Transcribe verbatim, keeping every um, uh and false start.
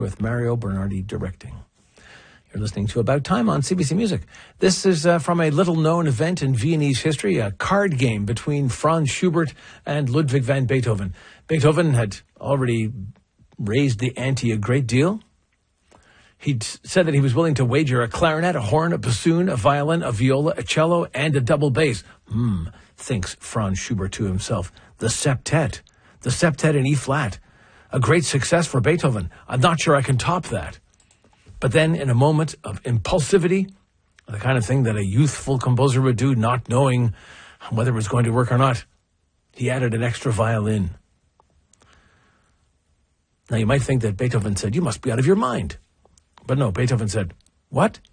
with Mario Bernardi directing. You're listening to About Time on C B C Music. This is uh, from a little-known event in Viennese history, a card game between Franz Schubert and Ludwig van Beethoven. Beethoven had already raised the ante a great deal. He'd said that he was willing to wager a clarinet, a horn, a bassoon, a violin, a viola, a cello, and a double bass. Hmm, thinks Franz Schubert to himself. The septet. The septet in E-flat. A great success for Beethoven. I'm not sure I can top that. But then, in a moment of impulsivity, the kind of thing that a youthful composer would do, not knowing whether it was going to work or not, he added an extra violin. Now, you might think that Beethoven said, "You must be out of your mind." But no, Beethoven said, "What?